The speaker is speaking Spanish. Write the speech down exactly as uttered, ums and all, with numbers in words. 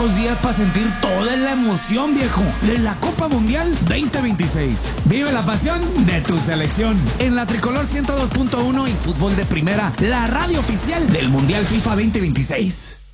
dos días para sentir toda la emoción, viejo, de la Copa Mundial veinte veintiséis. Vive la pasión de tu selección en la Tricolor ciento dos punto uno y Fútbol de Primera, la radio oficial del Mundial FIFA veinte veintiséis.